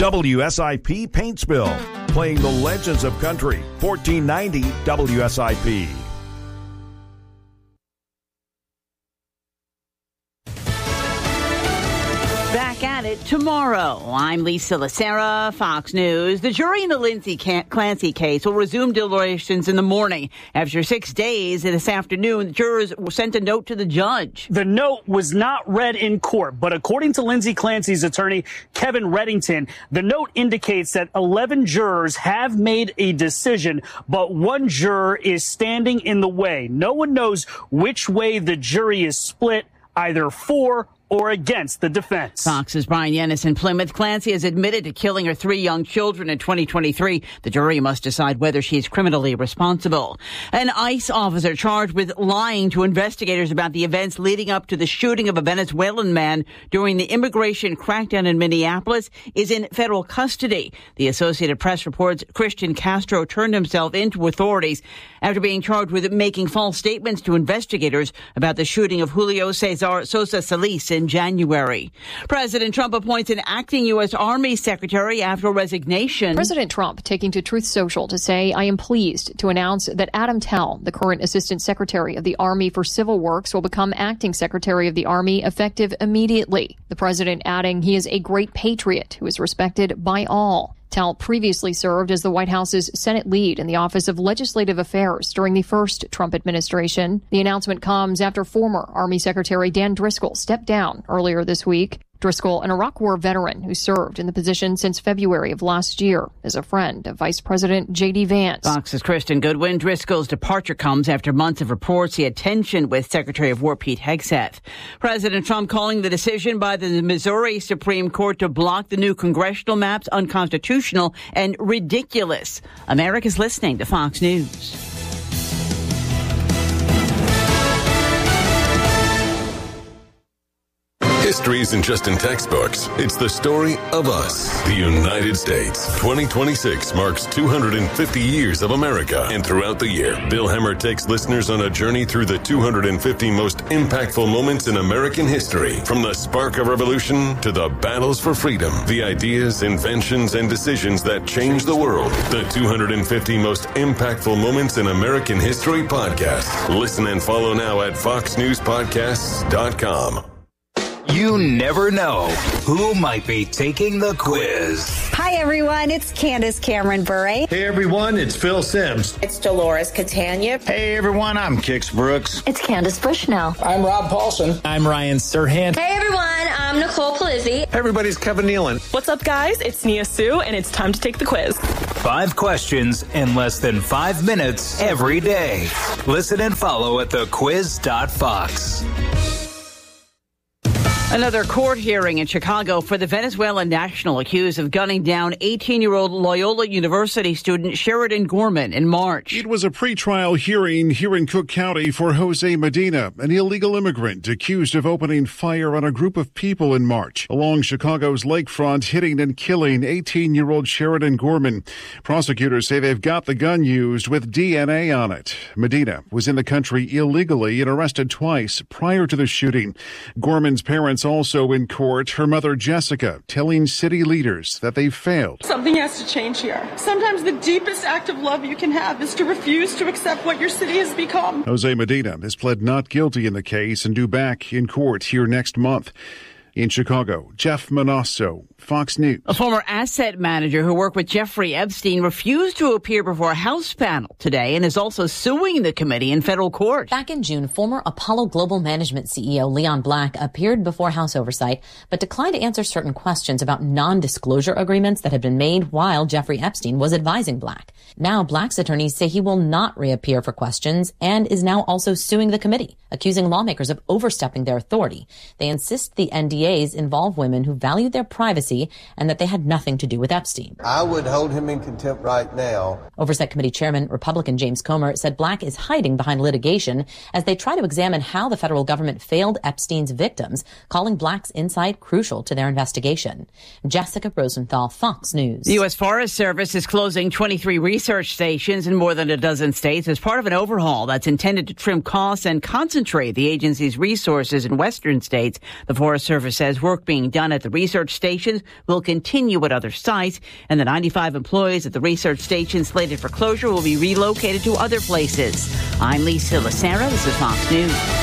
WSIP Paintsville, playing the legends of country. 1490 WSIP. Back at it tomorrow. I'm Lisa Lacera, Fox News. The jury in the Lindsay Clancy case will resume deliberations in the morning. After 6 days this afternoon, the jurors sent a note to the judge. The note was not read in court, but according to Lindsay Clancy's attorney, Kevin Reddington, the note indicates that 11 jurors have made a decision, but one juror is standing in the way. No one knows which way the jury is split, either for or against the defense. Fox's Brian Yennis in Plymouth. Clancy has admitted to killing her 3 young children in 2023. The jury must decide whether she is criminally responsible. An ICE officer charged with lying to investigators about the events leading up to the shooting of a Venezuelan man during the immigration crackdown in Minneapolis is in federal custody. The Associated Press reports Christian Castro turned himself into authorities after being charged with making false statements to investigators about the shooting of Julio Cesar Sosa Solis in January. President Trump appoints an acting U.S. Army secretary after resignation. President Trump taking to Truth Social to say, I am pleased to announce that Adam Tell, the current Assistant Secretary of the Army for Civil Works, will become acting Secretary of the Army effective immediately. The president adding he is a great patriot who is respected by all. Tell previously served as the White House's Senate lead in the Office of Legislative Affairs during the first Trump administration. The announcement comes after former Army Secretary Dan Driscoll stepped down earlier this week. Driscoll, an Iraq War veteran who served in the position since February of last year, is a friend of Vice President J.D. Vance. Fox's Kristen Goodwin. Driscoll's departure comes after months of reports he had tension with Secretary of War Pete Hegseth. President Trump calling the decision by the Missouri Supreme Court to block the new congressional maps unconstitutional and ridiculous. America's listening to Fox News. History isn't just in textbooks. It's the story of us, the United States. 2026 marks 250 years of America. And throughout the year, Bill Hemmer takes listeners on a journey through the 250 most impactful moments in American history. From the spark of revolution to the battles for freedom, the ideas, inventions, and decisions that changed the world. The 250 most impactful moments in American history podcast. Listen and follow now at foxnewspodcasts.com. You never know who might be taking the quiz. Hi, everyone. It's Candace Cameron Bure. Hey, everyone. It's Phil Sims. It's Dolores Catania. Hey, everyone. I'm Kix Brooks. It's Candace Bushnell. I'm Rob Paulson. I'm Ryan Serhant. Hey, everyone. I'm Nicole Palizzi. Hey, everybody's Kevin Nealon. What's up, guys? It's Nia Sue, and it's time to take the quiz. 5 questions in less than 5 minutes every day. Listen and follow at thequiz.fox. Another court hearing in Chicago for the Venezuelan national accused of gunning down 18-year-old Loyola University student Sheridan Gorman in March. It was a pretrial hearing here in Cook County for Jose Medina, an illegal immigrant accused of opening fire on a group of people in March along Chicago's lakefront, hitting and killing 18-year-old Sheridan Gorman. Prosecutors say they've got the gun used with DNA on it. Medina was in the country illegally and arrested twice prior to the shooting. Gorman's parents also in court, her mother Jessica telling city leaders that they've failed. Something has to change here. Sometimes the deepest act of love you can have is to refuse to accept what your city has become. Jose Medina has pled not guilty in the case and due back in court here next month. In Chicago, Jeff Manasso, Fox News. A former asset manager who worked with Jeffrey Epstein refused to appear before a House panel today and is also suing the committee in federal court. Back in June, former Apollo Global Management CEO Leon Black appeared before House oversight, but declined to answer certain questions about non-disclosure agreements that had been made while Jeffrey Epstein was advising Black. Now, Black's attorneys say he will not reappear for questions and is now also suing the committee, accusing lawmakers of overstepping their authority. They insist the NDAs involve women who valued their privacy and that they had nothing to do with Epstein. I would hold him in contempt right now. Oversight Committee Chairman Republican James Comer said Black is hiding behind litigation as they try to examine how the federal government failed Epstein's victims, calling Black's insight crucial to their investigation. Jessica Rosenthal, Fox News. The U.S. Forest Service is closing 23 research stations in more than a dozen states as part of an overhaul that's intended to trim costs and concentrate the agency's resources in western states. The Forest Service says work being done at the research stations will continue at other sites, and the 95 employees at the research station slated for closure will be relocated to other places. I'm Lisa Lacera. This is Fox News.